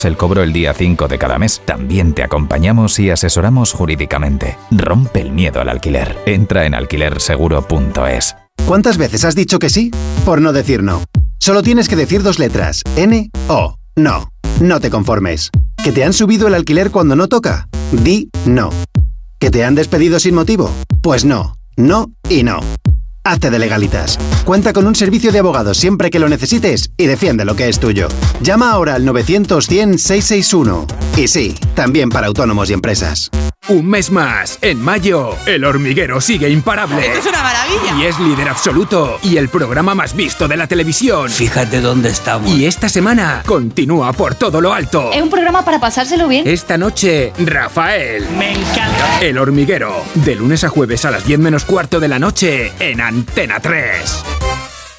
el cobro el día 5 de cada mes. También te acompañamos y asesoramos jurídicamente. Rompe el miedo al alquiler. Entra en alquilerseguro.es. ¿Cuántas veces has dicho que sí por no decir no? Solo tienes que decir 2 letras. N-O. No. No te conformes. ¿Que te han subido el alquiler cuando no toca? Di no. ¿Que te han despedido sin motivo? Pues no. No y no. Hazte de Legalitas. Cuenta con un servicio de abogados siempre que lo necesites y defiende lo que es tuyo. Llama ahora al 900-100-661. Y sí, también para autónomos y empresas. Un mes más, en mayo, El Hormiguero sigue imparable. ¡Esto es una maravilla! Y es líder absoluto y el programa más visto de la televisión. Fíjate dónde estamos. Y esta semana continúa por todo lo alto. Es un programa para pasárselo bien. Esta noche, Rafael. ¡Me encanta! El Hormiguero, de lunes a jueves a las 10 menos cuarto de la noche en Antena 3.